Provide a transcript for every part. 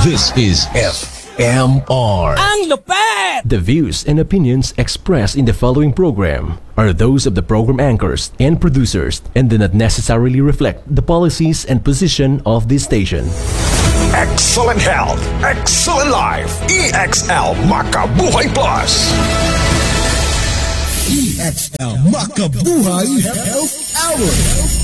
This is FMR. Ang lupet! The views and opinions expressed in the following program are those of the program anchors and producers and do not necessarily reflect the policies and position of this station. Excellent health, excellent life. EXL Makabuhay Plus. EXL Makabuhay Health Hour.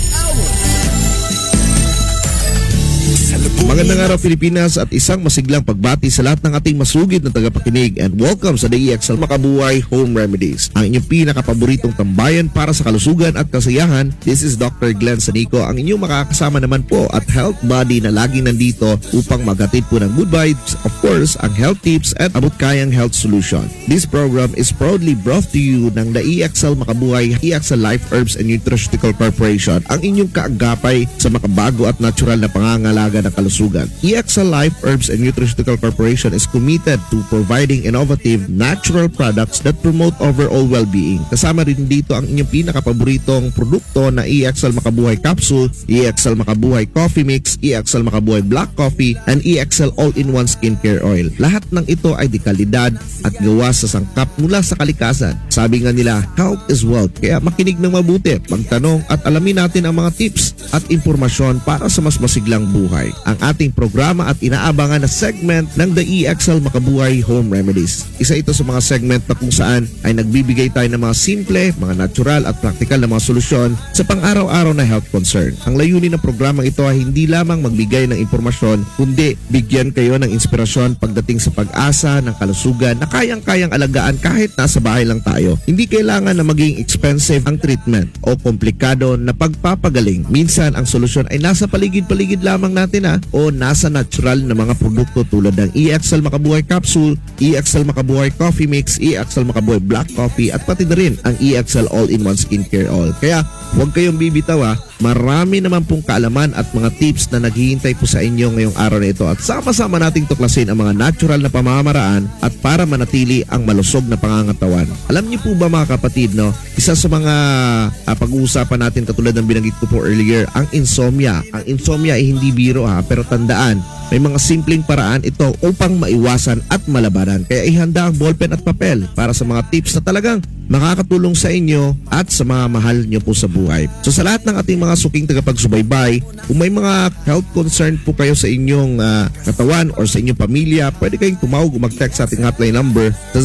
Magandang araw Pilipinas at isang masiglang pagbati sa lahat ng ating masugid na tagapakinig and welcome sa The EXL Makabuhay Home Remedies, ang inyong pinakapaboritong tambayan para sa kalusugan at kasiyahan. This is Dr. Glenn Sanico, ang inyong makakasama naman po at health buddy na laging nandito upang maghatid po ng good vibes, of course, ang health tips at abot-kayang health solution. This program is proudly brought to you ng The EXL Makabuhay, EXL Life Herbs and Nutraceutical Corporation, ang inyong kaagapay sa makabago at natural na pangangalaga ng kalusugan. EXL Life Herbs and Nutraceutical Corporation is committed to providing innovative, natural products that promote overall well-being. Kasama rin dito ang inyong pinakapaboritong produkto na EXL Makabuhay Capsule, EXL Makabuhay Coffee Mix, EXL Makabuhay Black Coffee, and EXL All-in-One Skincare Oil. Lahat ng ito ay de kalidad at gawa sa sangkap mula sa kalikasan. Sabi nga nila, health is wealth. Kaya makinig ng mabuti, magtanong at alamin natin ang mga tips at impormasyon para sa mas masiglang buhay. Ang ating programa at inaabangan na segment ng The EXL Makabuhay Home Remedies. Isa ito sa mga segment na kung saan ay nagbibigay tayo ng mga simple, mga natural at practical na mga solusyon sa pang-araw-araw na health concern. Ang layunin ng programang ito ay hindi lamang magbigay ng impormasyon, kundi bigyan kayo ng inspirasyon pagdating sa pag-asa ng kalusugan na kayang-kayang alagaan kahit nasa bahay lang tayo. Hindi kailangan na maging expensive ang treatment o komplikado na pagpapagaling. Minsan ang solusyon ay nasa paligid-paligid lamang natin o nasa natural na mga produkto tulad ng EXL Makabuhay Capsule, EXL Makabuhay Coffee Mix, EXL Makabuhay Black Coffee at pati na rin ang EXL All-in-One Skincare Oil. Kaya huwag kayong bibitaw marami naman pong kaalaman at mga tips na naghihintay po sa inyo ngayong araw na ito at sama-sama nating tuklasin ang mga natural na pamamaraan at para manatili ang malusog na pangangatawan. Alam niyo po ba mga kapatid, isa sa mga pag-uusapan natin katulad ng binanggit ko po earlier, ang insomnia. Ang insomnia ay hindi biro pero tandaan, may mga simpleng paraan ito upang maiwasan at malabanan. Kaya ihanda ang ballpen at papel para sa mga tips na talagang makakatulong sa inyo at sa mga mahal nyo po sa buhay. So sa lahat ng ating mga suking tagapagsubaybay, kung may mga health concern po kayo sa inyong katawan or sa inyong pamilya, pwede kayong tumawag o mag-text sa ating hotline number sa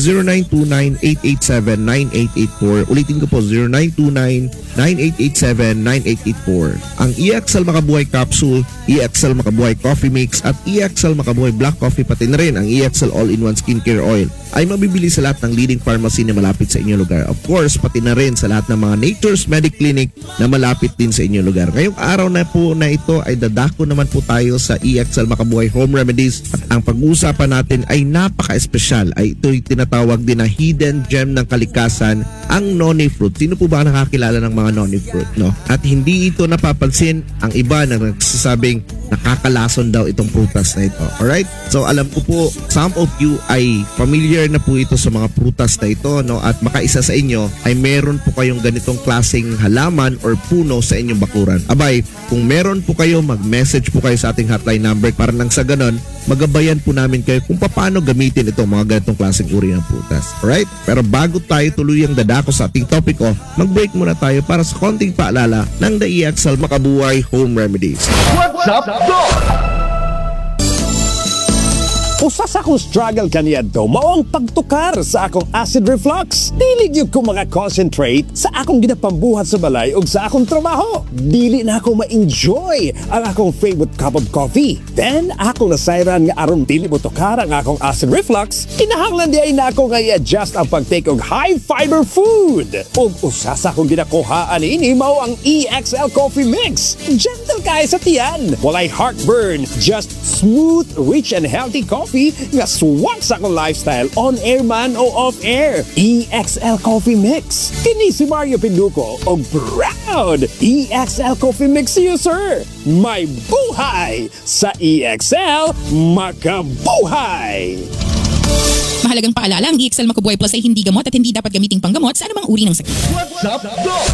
0929-887-9884. Ulitin ko po, 0929-9887-9884. Ang EXL Makabuhay Capsule, EXL Makabuhay Coffee Mix at EXL Makabuhay Black Coffee, pati na rin ang EXL All-in-One Skincare Oil ay mabibili sa lahat ng leading pharmacy na malapit sa inyong lugar. Of course, pati na rin sa lahat ng mga Nature's Medic Clinic na malapit din sa inyong lugar. Ngayong araw na po na ito ay dadako naman po tayo sa EXL Makabuhay Home Remedies at ang pag-uusapan natin ay napaka-espesyal. Ay ito'y tinatawag din na hidden gem ng kalikasan, ang noni fruit. Sino po ba nakakilala ng mga noni fruit? At hindi ito napapansin ang iba na nagsasabing nakakalason daw itong prutas na ito. Alright? So alam ko po, some of you ay familiar na po ito sa mga prutas na ito, at makaisa sa inyo ay meron po kayong ganitong klaseng halaman or puno sa inyong bakuran. Abay, kung meron po kayo, mag-message po kayo sa ating hotline number para nang sa ganon, magabayan po namin kayo kung paano gamitin itong mga ganitong klaseng uri ng prutas. Alright? Pero bago tayo tuluyang dadako sa ating topic, mag-break muna tayo para sa konting paalala ng The EXL Makabuhay Home Remedies. What's up, Doc? Usa sa akong struggle kaniyadto maong pagtukar sa akong acid reflux. Dili gyud ko mga concentrate sa akong ginapambuhat sa balay ug sa akong trabaho. Dili na ako ma-enjoy ang akong favorite cup of coffee. Then ako nasayran nga aron dili mo tukar ang akong acid reflux, kinahanglan di ay na ako nga i-adjust ang pagtake og high fiber food. Ug usa sa akong ginakuhaan ini mao ang EXL Coffee Mix. Gentle kay sa tiyan, walay heartburn, just smooth, rich and healthy coffee nga swak sa akong lifestyle on air man o off air. EXL Coffee Mix. Kini si Mario Pinduco og proud EXL Coffee Mix user. May buhay sa EXL Makabuhay. Mahalagang paalala, ang EXL Makabuhay Plus ay hindi gamot at hindi dapat gamiting panggamot sa anumang uri ng sakit. What's up, Doc?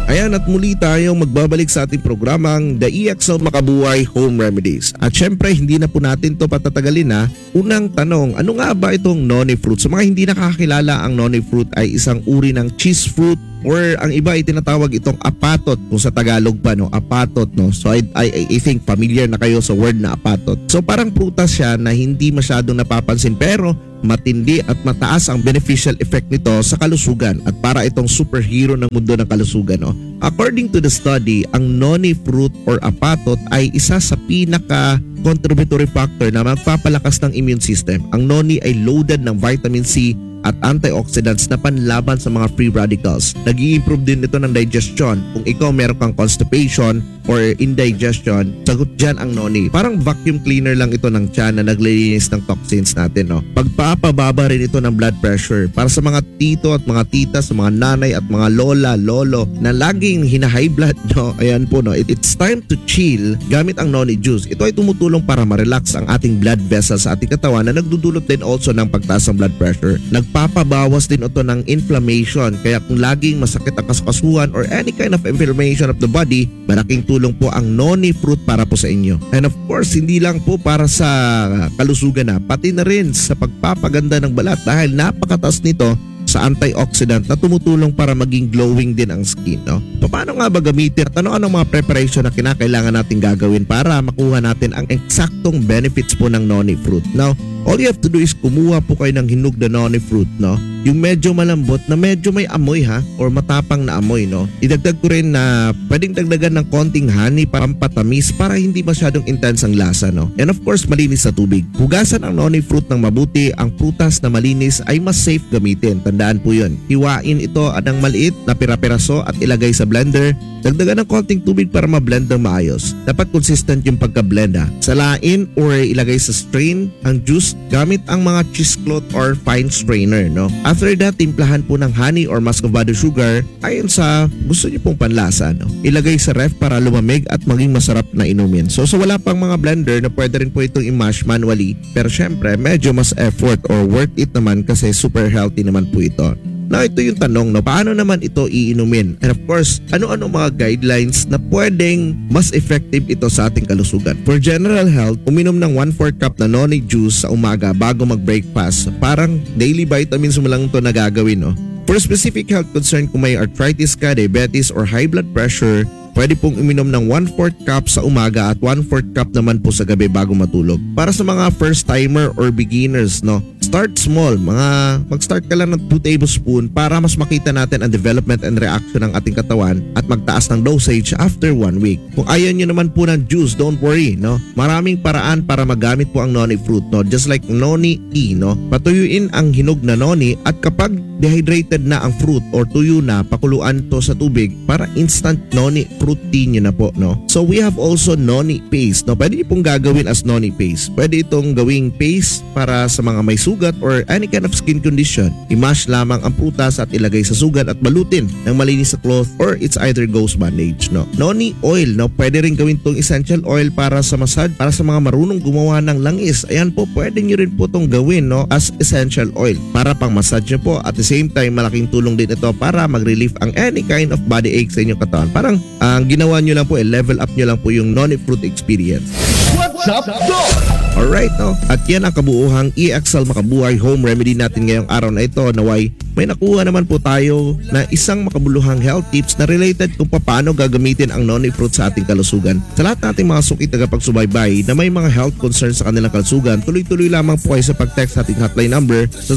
Ayan, at muli tayong magbabalik sa ating programang The EXL Makabuhay Home Remedies. At syempre, hindi na po natin to patatagalin na. Unang tanong, ano nga ba itong noni fruit? Sa mga hindi nakakilala, ang noni fruit ay isang uri ng cheese fruit, or ang iba ay tinatawag itong apatot, kung sa Tagalog pa, no, apatot, no. So I think familiar na kayo sa word na apatot. So parang prutas siya na hindi masyadong napapansin, pero matindi at mataas ang beneficial effect nito sa kalusugan, at para itong superhero ng mundo ng kalusugan, no. According to the study, ang noni fruit or apatot ay isa sa pinaka contributory factor na magpapalakas ng immune system. Ang noni ay loaded ng vitamin C at antioxidants na panlaban sa mga free radicals. Nag-i-improve din ito ng digestion. Kung ikaw meron kang constipation or indigestion, sagot dyan ang noni. Parang vacuum cleaner lang ito ng tiyan na naglilinis ng toxins natin, no? Pagpapababa rin ito ng blood pressure para sa mga tito at mga tita, sa mga nanay at mga lola, lolo na laging hina-high blood, no? Ayan po, no? It's time to chill gamit ang noni juice. Ito ay tumutulong para ma-relax ang ating blood vessels sa ating katawan, na nagdudulot din also ng pagtaas ng blood pressure. Nagpapabawas din ito ng inflammation, kaya kung laging masakit ang kasukasuan or any kind of inflammation of the body, malaking tulong po ang noni fruit para po sa inyo. And of course, hindi lang po para sa kalusugan na, pati na rin sa pagpapaganda ng balat, dahil napakataas nito sa antioxidant na tumutulong para maging glowing din ang skin, no? Paano nga ba gamitin at ano mga preparation na kinakailangan natin gagawin para makuha natin ang eksaktong benefits po ng noni fruit? Now, all you have to do is kumuha po kayo ng hinog na noni fruit, no? Yung medyo malambot na medyo may amoy, ha, or matapang na amoy, no? Idagdag ko rin na pwedeng dagdagan ng konting honey para pampatamis para hindi masyadong intense ang lasa, no? And of course, malinis sa tubig. Hugasan ang noni fruit ng mabuti. Ang prutas na malinis ay mas safe gamitin. Tandaan po yun. Hiwain ito ng maliit na pira-piraso at ilagay sa blender. Dagdagan ng konting tubig para ma-blend ng maayos. Dapat consistent yung pagka-blend, ha. Salain or ilagay sa strain ang juice gamit ang mga cheesecloth or fine strainer, no? After that, timplahan po ng honey or muscovado sugar ayon sa gusto niyo pong panlasa, no? Ilagay sa ref para lumamig at maging masarap na inumin. So wala pang mga blender na pwede rin po itong i-mash manually, pero syempre medyo mas effort or worth it naman kasi super healthy naman po ito. Now, ito yung tanong, no? Paano naman ito iinumin? And of course, ano-ano mga guidelines na pwedeng mas effective ito sa ating kalusugan? For general health, uminom ng 1/4 cup na noni juice sa umaga bago mag-breakfast. Parang daily vitamins mo lang ito na gagawin, no? For specific health concern, kung may arthritis ka, diabetes, or high blood pressure, pwede pong uminom ng 1/4 cup sa umaga at 1/4 cup naman po sa gabi bago matulog. Para sa mga first timer or beginners, no, start small. Mag-start ka lang ng 2 tablespoon para mas makita natin ang development and reaction ng ating katawan at magtaas ng dosage after 1 week. Kung ayaw nyo naman po ng juice, don't worry, no. Maraming paraan para magamit po ang noni fruit, no. Just like noni tea, no. Patuyuin ang hinog na noni at kapag dehydrated na ang fruit or tuyo na, pakuluan to sa tubig para instant noni fruit tea nyo na po, no. So we have also noni paste, no. Pwede nyo pong gagawin as noni paste. Pwede itong gawing paste para sa mga may sugat or any kind of skin condition. I-mash lamang ang prutas at ilagay sa sugat at balutin ng malinis sa cloth or it's either gauze bandage, no. Noni oil, no. Pwede rin gawin tong essential oil para sa massage, para sa mga marunong gumawa ng langis. Ayan po, pwede nyo rin po tong gawin, no, as essential oil para pang massage nyo po. At the same time, malaking tulong din ito para mag-relieve ang any kind of body ache sa inyong katawan. Parang ang ginawa nyo lang po, level up nyo lang po yung noni fruit experience. What's up, Doc? Alright, no? At yan ang kabuuhang EXL Makabuhay Home Remedy natin ngayong araw na ito. Naway, may nakuha naman po tayo na isang makabuluhang health tips na related kung paano gagamitin ang noni fruit sa ating kalusugan. Sa lahat nating mga sukit na pagsubaybay na may mga health concerns sa kanilang kalusugan, tuloy-tuloy lamang po kayo sa pag-text ating hotline number sa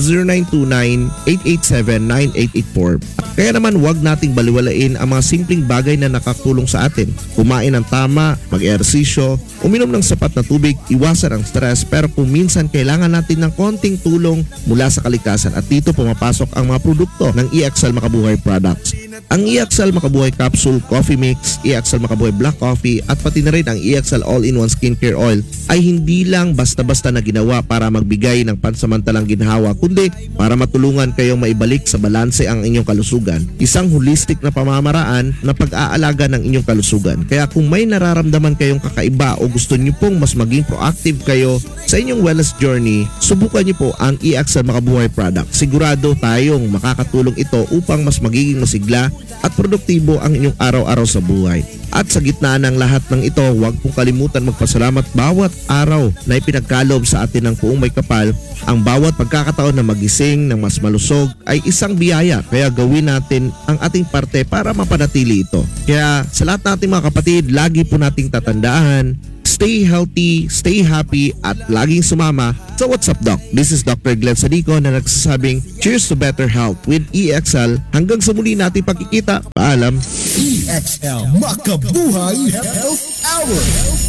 0929-887-9884. Kaya naman huwag nating baliwalain ang mga simpleng bagay na nakatulong sa atin. Kumain ng tama, mag-ehersisyo, uminom ng sapat na tubig, iwasan ang stress, pero kung minsan kailangan natin ng konting tulong mula sa kalikasan, at dito pumapasok ang mga produkto ng EXL Makabuhay products. Ang EXL Makabuhay Capsule Coffee Mix, EXL Makabuhay Black Coffee, at pati na rin ang EXL All-in-One Skincare Oil ay hindi lang basta-basta na ginawa para magbigay ng pansamantalang ginhawa, kundi para matulungan kayong maibalik sa balanse ang inyong kalusugan. Isang holistic na pamamaraan na pag-aalaga ng inyong kalusugan. Kaya kung may nararamdaman kayong kakaiba o gusto niyo pong mas maging proactive kayo sa inyong wellness journey, subukan niyo po ang EXL Makabuhay product. Sigurado tayong makakatulong ito upang mas magiging masigla gumagana at produktibo ang inyong araw-araw sa buhay. At sa gitna ng lahat ng ito, huwag pong kalimutan magpasalamat bawat araw na ipinagkaloob sa atin ng Puong May Kapal. Ang bawat pagkakataon na magising ng mas malusog ay isang biyaya, kaya gawin natin ang ating parte para mapanatili ito. Kaya sa lahat nating mga kapatid, lagi po nating tatandaan, stay healthy, stay happy, at laging sumama sa What's Up Doc. This is Dr. Glenn Sadico na nagsasabing cheers to better health with EXL. Hanggang sa muli nating pagkikita. Paalam. EXL Makabuhay Health Hour.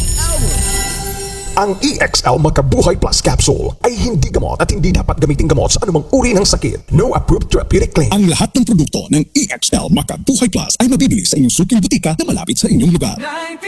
Ang EXL Makabuhay Plus Capsule ay hindi gamot at hindi dapat gamitin gamot sa anumang uri ng sakit. No approved therapeutic claim. Ang lahat ng produkto ng EXL Makabuhay Plus ay mabibili sa inyong suking butika na malapit sa inyong lugar.